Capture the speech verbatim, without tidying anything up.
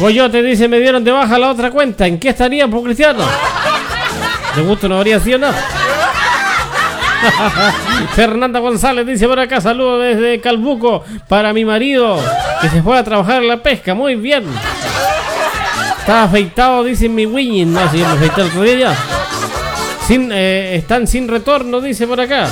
Coyote dice, me dieron de baja la otra cuenta. ¿En qué estaría, por Cristiano? De gusto no habría sido nada. Fernanda González dice por acá, saludos desde Calbuco para mi marido que se fue a trabajar en la pesca. Muy bien. Está afeitado, dice mi Winnie. No, si yo me afeité el otro día ya. Sin, eh, están sin retorno, dice por acá.